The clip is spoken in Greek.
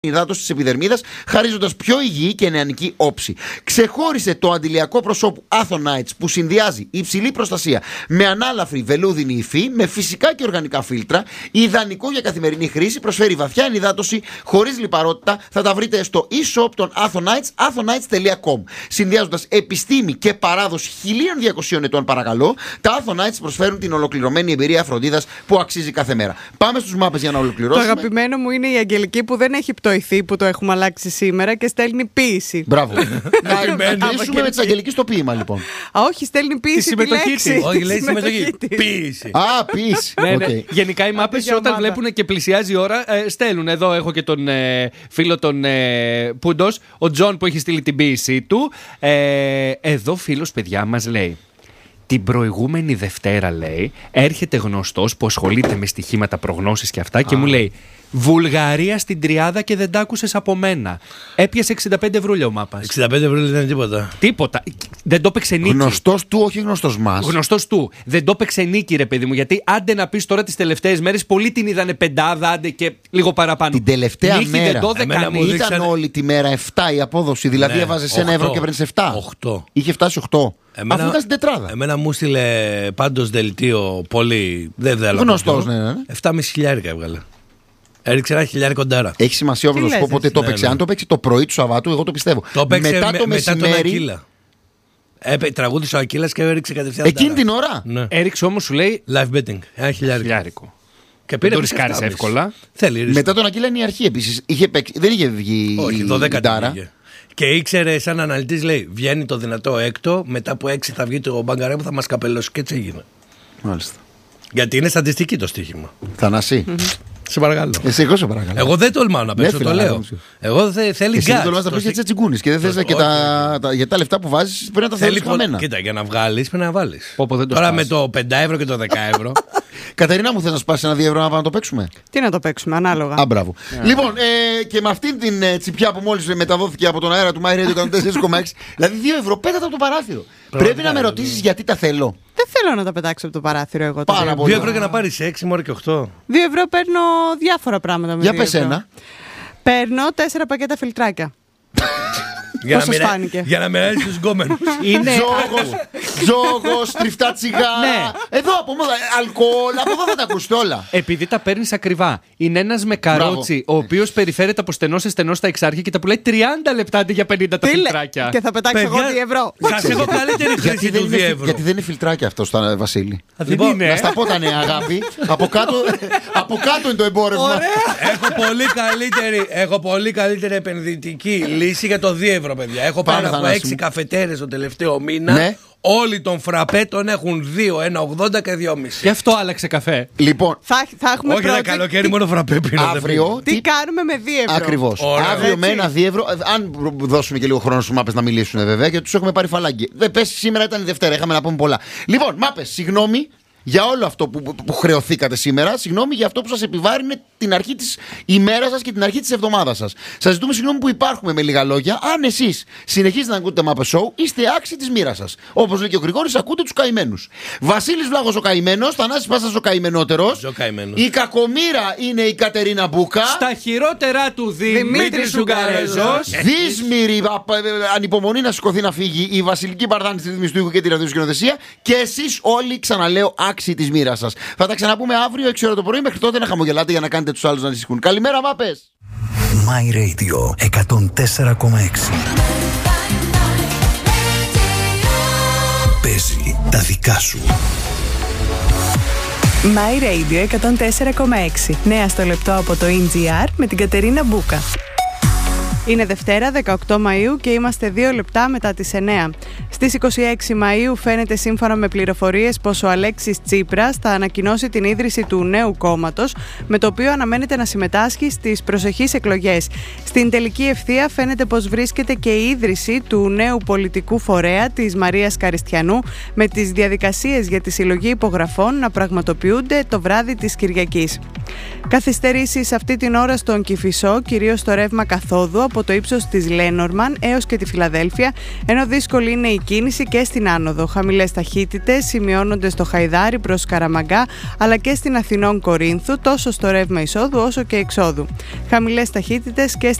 υδάτωση της επιδερμίδας, χαρίζοντας πιο υγιή και νεανική όψη. Ξεχώρισε το αντιλιακό προσώπου Athonites που συνδυάζει υψηλή προστασία με ανάλαφρη βελούδινη υφή, με φυσικά και οργανικά φίλτρα, ιδανικό για καθημερινή χρήση, προσφέρει βαθιά ενυδάτωση χωρίς λιπαρότητα. Θα τα βρείτε στο e-shop των Athonites, athonites.com. Συνδυάζοντας επιστήμη και παράδοση 1200 ετών, παρακαλώ, τα Athonites προσφέρουν την ολοκληρωμένη εμπειρία φροντίδας που αξίζει κάθε μέρα. Πάμε στους μάπες για να ολοκληρώσουμε. Το αγαπημένο μου είναι η Αγγελική που δεν έχει πτωηθεί, που το έχουμε αλλάξει σήμερα και στέλνει ποίηση. Μπράβο. Να κλείσουμε με τη Αγγελική στο ποίημα, λοιπόν. Όχι, στέλνει ποίηση. Τη συμμετοχή της. Όχι, λέει συμμετοχή. Ποίηση. Α, ποίηση. Ναι. Γενικά οι μάπες όταν βλέπουν και πλησιάζει η ώρα, στέλνουν. Εδώ έχω και τον φίλο τον Πούντος, ο Τζον που έχει στείλει την ποίησή του. Εδώ φίλος, παιδιά, μας λέει: την προηγούμενη Δευτέρα, λέει, έρχεται γνωστός που ασχολείται με στοιχήματα, προγνώσεις και αυτά και μου λέει: Βουλγαρία στην τριάδα και δεν τ' άκουσες από μένα. Έπιασε 65 ευρούλια ο μάπας. 65 ευρούλια δεν είναι τίποτα. Τίποτα. Δεν το παίξε νίκη. Γνωστός του, όχι γνωστός μας. Γνωστός του. Δεν το παίξε νίκη, ρε παιδί μου. Γιατί άντε να πεις τώρα τις τελευταίες μέρες, πολλοί την είδανε πεντάδα, άντε και λίγο παραπάνω. Την τελευταία νίκη μέρα. δεν Ήταν όλη τη μέρα 7 η απόδοση. Δηλαδή έβαζες 1 ευρώ και έπαιρνες 7. 8. Είχε φτάσει 8. Αφού ήταν στην τετράδα. Εμένα μου στείλε πάντως δελτίο πολύ. Δεν θέλω. Γνωστός, ναι. 7.500 έβγαλε. Έριξε ένα 1.000 κοντάρα. Έχει σημασία όμως να σου πω πότε το παίξε. Αν το παίξει το πρωί του Σαββάτου, εγώ το πιστεύω. Το παίξε μετά το μεσημέρι. Τραγούδισε ο Ακύλας και έριξε κατευθείαν. Εκείνη την ώρα. Ναι. Έριξε όμως, σου λέει, live betting. 1.000. Και πήρε το ρισκάρεις εύκολα. Θέλει. Μετά τον Ακύλα είναι η αρχή επίσης. Δεν είχε βγει. Όχι, το 10 Ντάρα. Και ήξερε, σαν αναλυτής, λέει: βγαίνει το δυνατό έκτο, μετά από 6 θα βγει το μπαγκαρέ που θα μας καπελώσει. Και έτσι έγινε. Μάλιστα. Γιατί είναι στατιστική το στοίχημα. Θανάση. Σε παρακαλώ. Εσύ, εγώ σε παρακαλώ. Εγώ δεν τολμάω να παίξω, το λέω. Εγώ θέλει γκάτς. Δεν τολμάς να παίξεις έτσι τσιγκούνης και δεν θες και για τα λεφτά που βάζεις πρέπει να τα θέλεις χαμένα. Κοίτα, για να βγάλεις πρέπει να βάλεις. Τώρα με το 5 ευρώ και το 10 ευρώ. Κατερίνα μου, θες να σπάσεις ένα 2 ευρώ να πάμε να το παίξουμε? Τι να το παίξουμε, ανάλογα. Α, μπράβο. Λοιπόν, και με αυτήν την τσιπιά που μόλις μεταδόθηκε από τον αέρα του My Radio 104,6, δηλαδή 2 ευρώ πέτατα από το παράθυρο. Πρέπει να με ρωτήσεις γιατί τα θέλω. Δεν θέλω να τα πετάξω από το παράθυρο εγώ. Πάρα πολύ. 2 ευρώ για να πάρεις 6, μόλι και 8. 2 ευρώ παίρνω διάφορα πράγματα με. Για πες ένα. Παίρνω 4 πακέτα φιλτράκια. Για να μοιράζεις τους γκόμενους. Είναι τζόγος, τριφτά τσιγάρα. Εδώ από μόνο αλκοόλ, από εδώ θα τα ακούσετε όλα. Επειδή τα παίρνεις ακριβά. Είναι ένας με καρότσι, ο οποίος περιφέρεται από στενό σε στενό στα εξάρχεια και τα πουλάει 30 λεπτά αντί για 50 τα φιλτράκια. Και θα πετάξω εγώ 2 ευρώ. Σας έχω καλύτερη χρήση του 2 ευρώ. Γιατί δεν είναι φιλτράκια αυτό, Βασίλη. Να στα πω τα νέα, αγάπη. Από κάτω είναι το εμπόρευμα. Έχω πολύ καλύτερη επενδυτική λύση για το 2 ευρώ, παιδιά. Έχω πάνω από 6 καφετέρες το τελευταίο μήνα. Ναι. Όλοι των φραπέ τον έχουν 2, 1,80 και 2,5. Γι' αυτό άλλαξε καφέ. Λοιπόν, θα έχουμε όχι, ένα καλοκαίρι μόνο φραπέ πίνω. Αύριο. Τι κάνουμε με 2 ευρώ. Ακριβώς. Αύριο με ένα 2 ευρώ. Αν δώσουμε και λίγο χρόνο στους μάπες να μιλήσουν, βέβαια, γιατί τους έχουμε πάρει φαλάκι. Δεν πες, σήμερα ήταν η Δευτέρα, είχαμε να πούμε πολλά. Λοιπόν, μάπες, συγγνώμη για όλο αυτό που χρεωθήκατε σήμερα. Συγγνώμη για αυτό που σας επιβάρυνε την αρχή της ημέρας σας και την αρχή της εβδομάδας σας. Σας ζητούμε συγγνώμη που υπάρχουμε με λίγα λόγια. Αν εσείς συνεχίζετε να ακούτε Muppet Show, είστε άξιοι της μοίρας σας. Όπως λέει και ο Γρηγόρης, ακούτε τους καημένους. Βασίλης Βλάχος ο καημένος, Θανάσης Πάσας ο καημενότερος. Η κακομοίρα είναι η Κατερίνα Μπούκα. Στα χειρότερά του Δημήτρης Ουγγαρέζος. Δύσμηρη ανυπομονή να σηκωθεί να φύγει η Βασιλική Παρδάνη στη ρύθμιση του ήχου και τη ραδιοσκηνοθεσία. Και εσείς όλοι, ξαναλέω, άξιοι της μοίρας σας. Θα τα ξαναπούμε αύριο 6 ώρα το πρωί. Μέχρι τότε να χαμογελάτε για να κάνετε τους άλλους να ανησυχούν. Καλημέρα, μάπες. My Radio 104,6. Παίζει τα δικά σου. My Radio 104,6. Νέα στο λεπτό από το NGR με την Κατερίνα Μπούκα. Είναι Δευτέρα 18 Μαΐου και είμαστε 2 λεπτά μετά τις 9. Στις 26 Μαΐου φαίνεται σύμφωνα με πληροφορίες πως ο Αλέξης Τσίπρας θα ανακοινώσει την ίδρυση του νέου κόμματος, με το οποίο αναμένεται να συμμετάσχει στις προσεχείς εκλογές. Στην τελική ευθεία φαίνεται πως βρίσκεται και η ίδρυση του νέου πολιτικού φορέα της Μαρίας Καριστιανού, με τις διαδικασίες για τη συλλογή υπογραφών να πραγματοποιούνται το βράδυ της Κυριακής. Καθυστερήσεις αυτή την ώρα στον Κηφισό, κυρίως στο ρεύμα καθόδου από το ύψος της Λένормαν έως και τη Φιλαδέλφια, ενώ δύσκολη είναι η κίνηση και στην άνοδο. Χαμηλές ταχύτητες σημειώνονται στο Χαϊδάρι προς Καραμαγκά, αλλά και στην Αθηνών Κορίνθου, τόσο στο ρεύμα εισόδου όσο και εξόδου. Χαμηλές ταχύτητες και